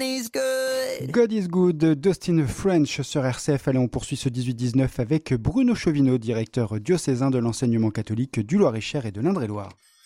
God is Good, Dustin French sur RCF. Allez, on poursuit ce 18-19 avec Bruno Chauvineau, directeur diocésain de l'enseignement catholique du Loir-et-Cher et de l'Indre-et-Loire.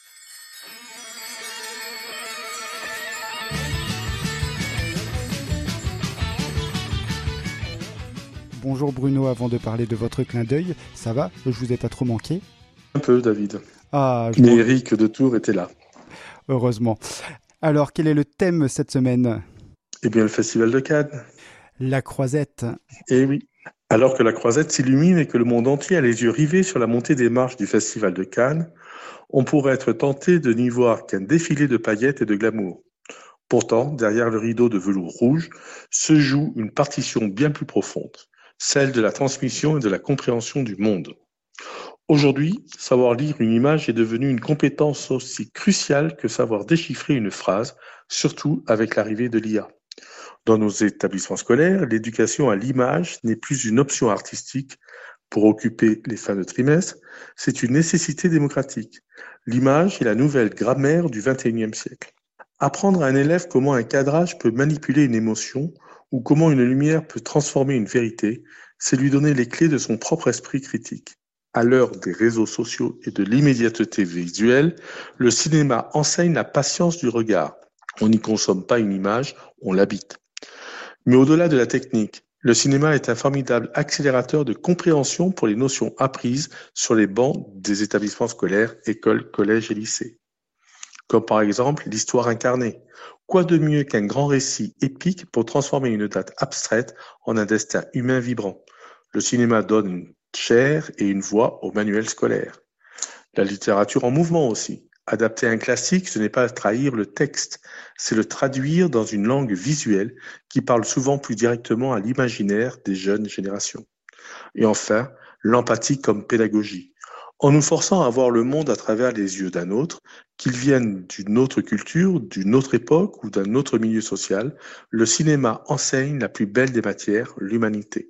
Bonjour Bruno, avant de parler de votre clin d'œil, ça va? Je vous ai pas trop manqué? Un peu, David. Ah, mais Eric de Tours était là. Heureusement. Alors, quel est le thème cette semaine? Eh bien, le Festival de Cannes. La Croisette. Eh oui. Alors que la Croisette s'illumine et que le monde entier a les yeux rivés sur la montée des marches du Festival de Cannes, on pourrait être tenté de n'y voir qu'un défilé de paillettes et de glamour. Pourtant, derrière le rideau de velours rouge, se joue une partition bien plus profonde, celle de la transmission et de la compréhension du monde. Aujourd'hui, savoir lire une image est devenu une compétence aussi cruciale que savoir déchiffrer une phrase, surtout avec l'arrivée de l'IA. Dans nos établissements scolaires, l'éducation à l'image n'est plus une option artistique pour occuper les fins de trimestre, c'est une nécessité démocratique. L'image est la nouvelle grammaire du XXIe siècle. Apprendre à un élève comment un cadrage peut manipuler une émotion ou comment une lumière peut transformer une vérité, c'est lui donner les clés de son propre esprit critique. À l'heure des réseaux sociaux et de l'immédiateté visuelle, le cinéma enseigne la patience du regard. On n'y consomme pas une image, on l'habite. Mais au-delà de la technique, le cinéma est un formidable accélérateur de compréhension pour les notions apprises sur les bancs des établissements scolaires, écoles, collèges et lycées. Comme par exemple l'histoire incarnée. Quoi de mieux qu'un grand récit épique pour transformer une date abstraite en un destin humain vibrant? Le cinéma donne une chair et une voix au manuel scolaire. La littérature en mouvement aussi. Adapter un classique, ce n'est pas trahir le texte, c'est le traduire dans une langue visuelle qui parle souvent plus directement à l'imaginaire des jeunes générations. Et enfin, l'empathie comme pédagogie. En nous forçant à voir le monde à travers les yeux d'un autre, qu'il vienne d'une autre culture, d'une autre époque ou d'un autre milieu social, le cinéma enseigne la plus belle des matières, l'humanité.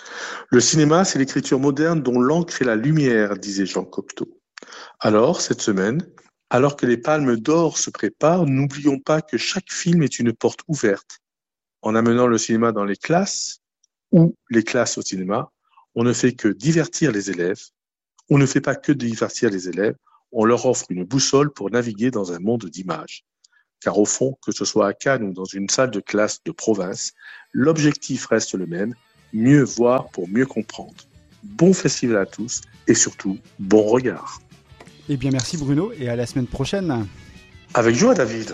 Le cinéma, c'est l'écriture moderne dont l'encre est la lumière, disait Jean Cocteau. Alors, cette semaine, alors que les Palmes d'Or se préparent, n'oublions pas que chaque film est une porte ouverte. En amenant le cinéma dans les classes, ou les classes au cinéma, on ne fait que divertir les élèves. On ne fait pas que divertir les élèves, on leur offre une boussole pour naviguer dans un monde d'images. Car au fond, que ce soit à Cannes ou dans une salle de classe de province, l'objectif reste le même, mieux voir pour mieux comprendre. Bon festival à tous et surtout, bon regard. Eh bien merci Bruno et à la semaine prochaine. Avec joie David.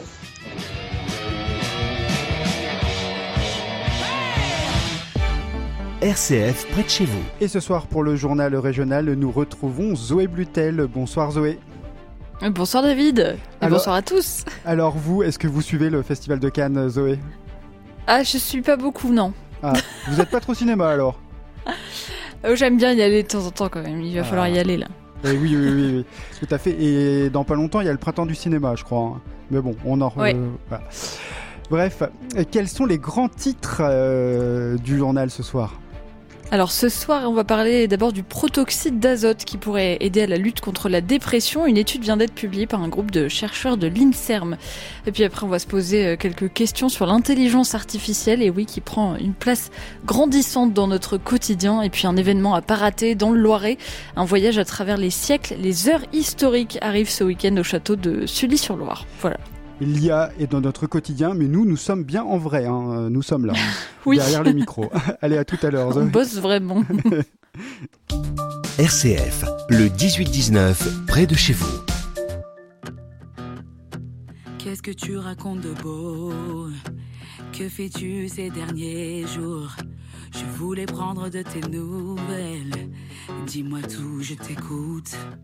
RCF près de chez vous. Et ce soir pour le journal régional, nous retrouvons Zoé Blutel. Bonsoir Zoé. Bonsoir David. Et bonsoir à tous. Alors vous, est-ce que vous suivez le Festival de Cannes, Zoé? Ah, je suis pas beaucoup, non. Ah, vous n'êtes pas trop cinéma alors? J'aime bien y aller de temps en temps quand même, il va falloir y aller là. Oui, tout à fait. Et dans pas longtemps, il y a le printemps du cinéma, je crois. Mais bon, on en... Ouais. Voilà. Bref, quels sont les grands titres du journal ce soir? Alors ce soir, on va parler d'abord du protoxyde d'azote qui pourrait aider à la lutte contre la dépression. Une étude vient d'être publiée par un groupe de chercheurs de l'INSERM. Et puis après, on va se poser quelques questions sur l'intelligence artificielle, et oui, qui prend une place grandissante dans notre quotidien. Et puis un événement à pas rater dans le Loiret. Un voyage à travers les siècles. Les heures historiques arrivent ce week-end au château de Sully-sur-Loire. Voilà. L'IA est dans notre quotidien, mais nous sommes bien en vrai. Hein. Nous sommes là, oui. Derrière le micro. Allez, à tout à l'heure. On bosse vraiment. RCF, le 18-19, près de chez vous. Qu'est-ce que tu racontes de beau? Que fais-tu ces derniers jours? Je voulais prendre de tes nouvelles. Dis-moi tout, je t'écoute.